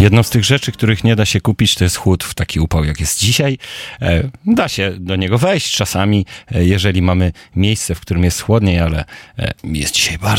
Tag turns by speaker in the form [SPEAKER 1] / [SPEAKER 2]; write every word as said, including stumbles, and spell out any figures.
[SPEAKER 1] Jedną z tych rzeczy, których nie da się kupić, to jest chłód w taki upał, jak jest dzisiaj. Da się do niego wejść czasami, jeżeli mamy miejsce, w którym jest chłodniej, ale jest dzisiaj bardzo